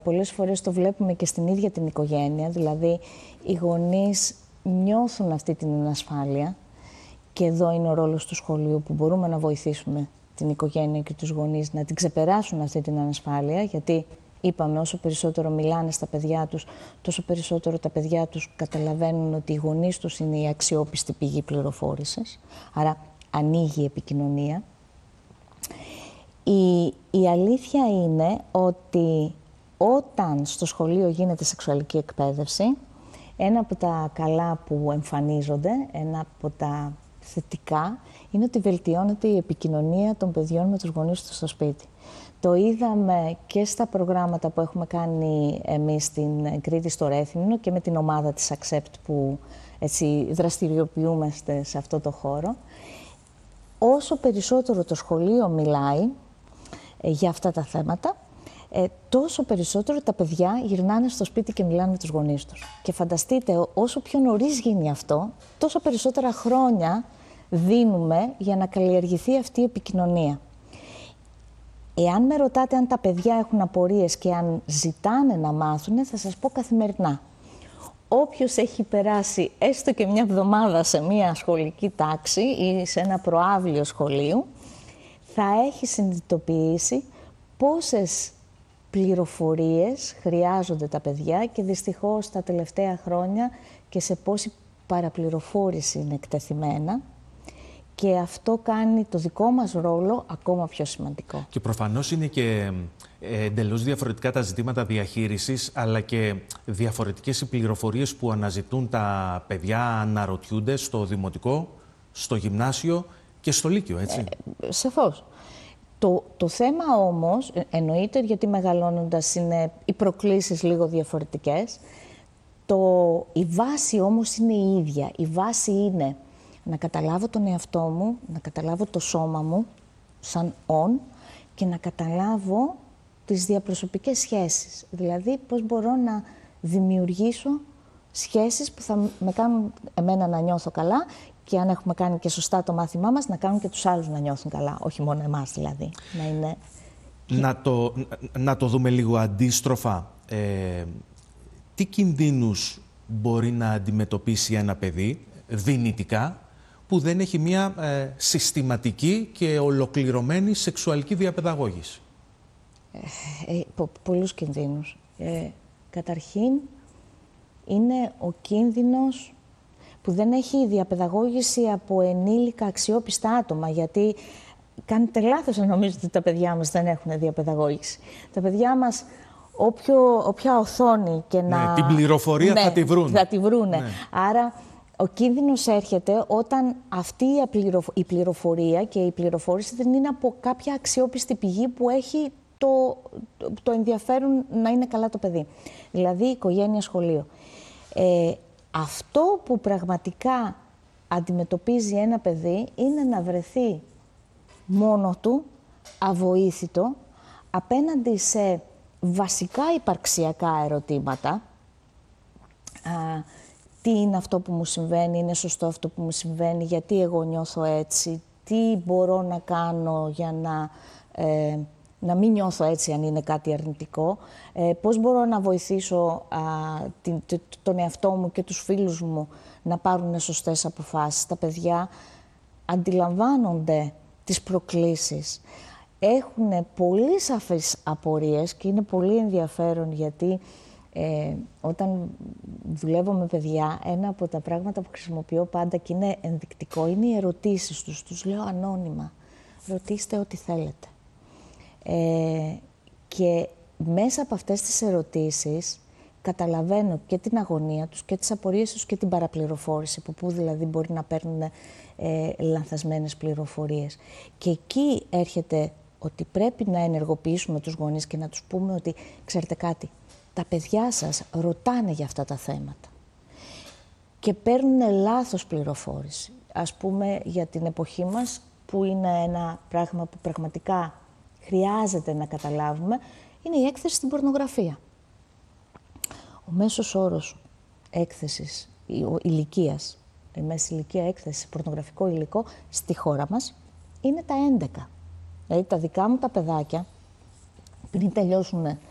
Πολλές φορές το βλέπουμε και στην ίδια την οικογένεια, δηλαδή οι γονείς νιώθουν αυτή την ανασφάλεια και εδώ είναι ο ρόλος του σχολείου που μπορούμε να βοηθήσουμε την οικογένεια και τους γονείς να την ξεπεράσουν αυτή την ανασφάλεια, γιατί είπαμε όσο περισσότερο μιλάνε στα παιδιά τους, τόσο περισσότερο τα παιδιά τους καταλαβαίνουν ότι οι γονείς τους είναι η αξιόπιστη πηγή πληροφόρησης, άρα ανοίγει η επικοινωνία. Η αλήθεια είναι ότι όταν στο σχολείο γίνεται σεξουαλική εκπαίδευση, ένα από τα καλά που εμφανίζονται, ένα από τα θετικά, είναι ότι βελτιώνεται η επικοινωνία των παιδιών με τους γονείς τους στο σπίτι. Το είδαμε και στα προγράμματα που έχουμε κάνει εμείς στην Κρήτη στο Ρέθυμνο και με την ομάδα της Accept που έτσι δραστηριοποιούμαστε σε αυτό το χώρο. Όσο περισσότερο το σχολείο μιλάει για αυτά τα θέματα, τόσο περισσότερο τα παιδιά γυρνάνε στο σπίτι και μιλάνε με τους γονείς τους. Και φανταστείτε, όσο πιο νωρίς γίνει αυτό, τόσο περισσότερα χρόνια δίνουμε για να καλλιεργηθεί αυτή η επικοινωνία. Εάν με ρωτάτε αν τα παιδιά έχουν απορίες και αν ζητάνε να μάθουν, θα σας πω καθημερινά. Όποιος έχει περάσει έστω και μια εβδομάδα σε μια σχολική τάξη ή σε ένα προαύλιο σχολείου, θα έχει συνειδητοποιήσει πόσες πληροφορίες χρειάζονται τα παιδιά και δυστυχώς τα τελευταία χρόνια και σε πόση παραπληροφόρηση είναι εκτεθειμένα. Και αυτό κάνει το δικό μας ρόλο ακόμα πιο σημαντικό. Και προφανώς είναι και εντελώς διαφορετικά τα ζητήματα διαχείρισης, αλλά και διαφορετικές οι πληροφορίες που αναζητούν τα παιδιά, αναρωτιούνται στο δημοτικό, στο γυμνάσιο και στο λύκειο, έτσι. Σαφώς. Το θέμα όμως, εννοείται γιατί μεγαλώνοντας είναι οι προκλήσεις λίγο διαφορετικές, η βάση όμως είναι η ίδια. Η βάση είναι να καταλάβω τον εαυτό μου, να καταλάβω το σώμα μου σαν και να καταλάβω τις διαπροσωπικές σχέσεις. Δηλαδή πώς μπορώ να δημιουργήσω σχέσεις που θα με κάνουν εμένα να νιώθω καλά και αν έχουμε κάνει και σωστά το μάθημά μας, να κάνουν και τους άλλους να νιώθουν καλά, όχι μόνο εμάς δηλαδή. Να το δούμε λίγο αντίστροφα. Τι κινδύνους μπορεί να αντιμετωπίσει ένα παιδί δυνητικά που δεν έχει μια συστηματική και ολοκληρωμένη σεξουαλική διαπαιδαγώγηση? Πολλούς κινδύνους. Καταρχήν, είναι ο κίνδυνος που δεν έχει διαπαιδαγώγηση από ενήλικα αξιόπιστα άτομα, γιατί κάνετε λάθος να νομίζετε ότι τα παιδιά μας δεν έχουν διαπαιδαγώγηση. Τα παιδιά μας, όποια οθόνη και να... την πληροφορία θα τη βρουν. Θα τη βρούνε. Ναι. Άρα, ο κίνδυνος έρχεται όταν αυτή η πληροφορία και η πληροφόρηση δεν είναι από κάποια αξιόπιστη πηγή που έχει το ενδιαφέρον να είναι καλά το παιδί. Δηλαδή, οικογένεια, σχολείο. Αυτό που πραγματικά αντιμετωπίζει ένα παιδί είναι να βρεθεί μόνο του, αβοήθητο, απέναντι σε βασικά υπαρξιακά ερωτήματα. Τι είναι αυτό που μου συμβαίνει, είναι σωστό αυτό που μου συμβαίνει, γιατί εγώ νιώθω έτσι, τι μπορώ να κάνω για να μην νιώθω έτσι αν είναι κάτι αρνητικό, πώς μπορώ να βοηθήσω τον εαυτό μου και τους φίλους μου να πάρουν σωστές αποφάσεις. Τα παιδιά αντιλαμβάνονται τις προκλήσεις, έχουν πολύ σαφείς απορίες και είναι πολύ ενδιαφέρον γιατί όταν δουλεύω με παιδιά, ένα από τα πράγματα που χρησιμοποιώ πάντα και είναι ενδεικτικό είναι οι ερωτήσεις τους. Τους λέω ανώνυμα, ρωτήστε ό,τι θέλετε. Και μέσα από αυτές τις ερωτήσεις καταλαβαίνω και την αγωνία τους και τις απορίες τους και την παραπληροφόρηση, από πού δηλαδή μπορεί να παίρνουν λανθασμένες πληροφορίες. Και εκεί έρχεται ότι πρέπει να ενεργοποιήσουμε τους γονείς και να τους πούμε ότι, ξέρετε κάτι, τα παιδιά σας ρωτάνε για αυτά τα θέματα και παίρνουν λάθος πληροφόρηση. Ας πούμε για την εποχή μας, που είναι ένα πράγμα που πραγματικά χρειάζεται να καταλάβουμε, είναι η έκθεση στην πορνογραφία. Ο μέσος όρος έκθεσης ηλικίας, η μέση ηλικία έκθεση πορνογραφικό υλικό στη χώρα μας είναι τα 11. Δηλαδή τα δικά μου τα παιδάκια, πριν τελειώσουν